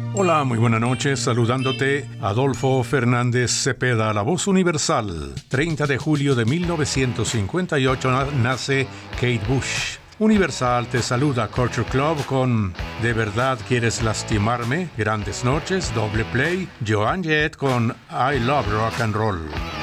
Hola, muy buenas noches. Saludándote, Adolfo Fernández Cepeda, la voz universal. 30 de julio de 1958 nace Kate Bush. Universal te saluda Culture Club con ¿De verdad quieres lastimarme? Grandes noches, doble play, Joan Jett con I Love Rock and Roll.